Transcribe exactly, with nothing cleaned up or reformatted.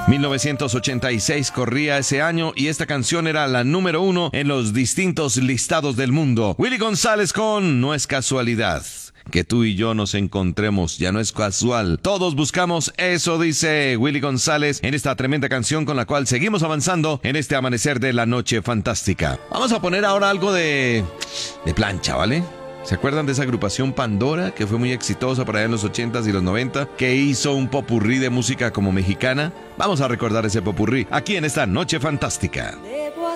mil novecientos ochenta y seis corría ese año y esta canción era la número uno en los distintos listados del mundo. Willy González con No es casualidad que tú y yo nos encontremos, ya no es casual. Todos buscamos eso, dice Willy González en esta tremenda canción con la cual seguimos avanzando en este amanecer de la noche fantástica. Vamos a poner ahora algo de, de plancha, ¿vale? ¿Se acuerdan de esa agrupación Pandora, que fue muy exitosa para allá en los ochentas y los noventa, que hizo un popurrí de música como mexicana? Vamos a recordar ese popurrí aquí en esta noche fantástica. Debo